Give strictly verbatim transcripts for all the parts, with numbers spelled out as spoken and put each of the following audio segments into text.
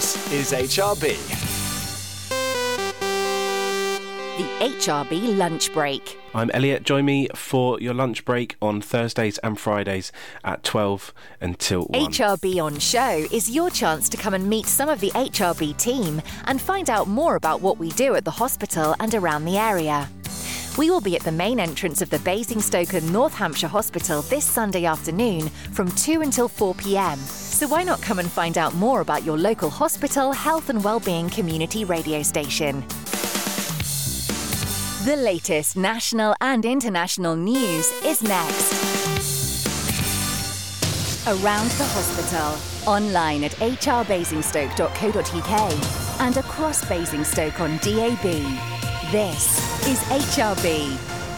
This is H R B. The H R B lunch break. I'm Elliot. Join me for your lunch break on Thursdays and Fridays at twelve until one. H R B On Show is your chance to come and meet some of the H R B team and find out more about what we do at the hospital and around the area. We will be at the main entrance of the Basingstoke and North Hampshire Hospital this Sunday afternoon from two until four p.m. So why not come and find out more about your local hospital, health and wellbeing community radio station. The latest national and international news is next. Around the hospital, online at h r basingstoke dot co dot u k and across Basingstoke on D A B. This is H R B.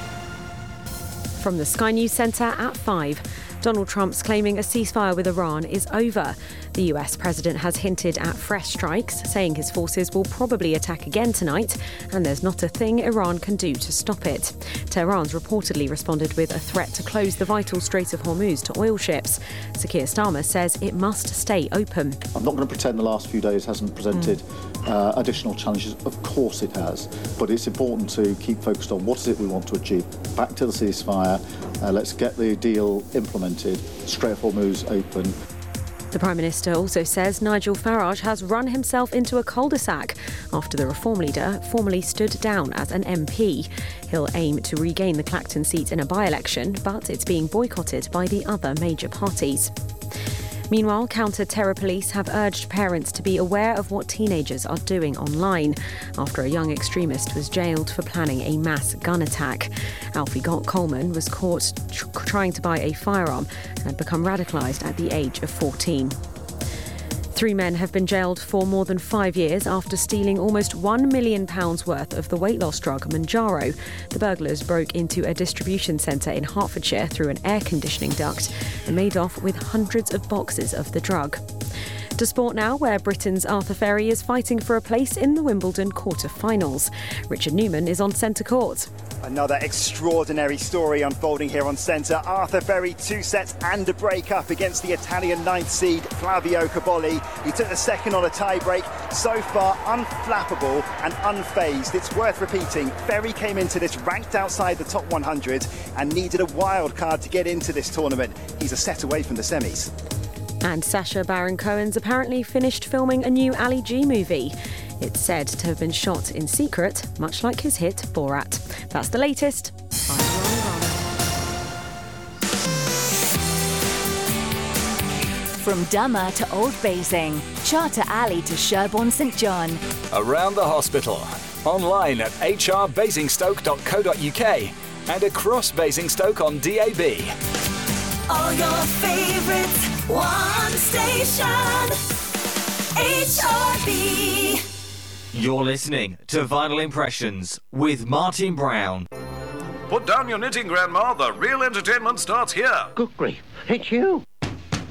From the Sky News Centre at five. Donald Trump's claiming a ceasefire with Iran is over. The U S president has hinted at fresh strikes, saying his forces will probably attack again tonight, and there's not a thing Iran can do to stop it. Tehran's reportedly responded with a threat to close the vital Strait of Hormuz to oil ships. Sir Keir Starmer says it must stay open. I'm not going to pretend the last few days hasn't presented mm. uh, additional challenges. Of course it has, but it's important to keep focused on what is it we want to achieve. Back to the ceasefire, uh, let's get the deal implemented. Strait of Hormuz open. The Prime Minister also says Nigel Farage has run himself into a cul-de-sac after the Reform leader formally stood down as an M P. He'll aim to regain the Clacton seat in a by-election, but it's being boycotted by the other major parties. Meanwhile, counter-terror police have urged parents to be aware of what teenagers are doing online after a young extremist was jailed for planning a mass gun attack. Alfie Coleman was caught tr- trying to buy a firearm and had become radicalised at the age of fourteen. Three men have been jailed for more than five years after stealing almost one million pounds worth of the weight loss drug Mounjaro. The burglars broke into a distribution centre in Hertfordshire through an air conditioning duct and made off with hundreds of boxes of the drug. To sport now, where Britain's Arthur Ferry is fighting for a place in the Wimbledon quarter-finals. Richard Newman is on centre court. Another extraordinary story unfolding here on centre. Arthur Ferry, two sets and a break up against the Italian ninth seed, Flavio Cobolli. He took the second on a tie-break. So far, unflappable and unfazed. It's worth repeating, Ferry came into this ranked outside the top one hundred and needed a wild card to get into this tournament. He's a set away from the semis. And Sacha Baron Cohen's apparently finished filming a new Ali G movie. It's said to have been shot in secret, much like his hit Borat. That's the latest. From Dummer to Old Basing, Charter Alley to Sherborne St John. Around the hospital, online at h r basingstoke dot co dot u k and across Basingstoke on D A B. All your favourites, one station, H R B. You're listening to Vinyl Impressions with Martin Brown. Put down your knitting, Grandma. The real entertainment starts here. Good grief, it's you.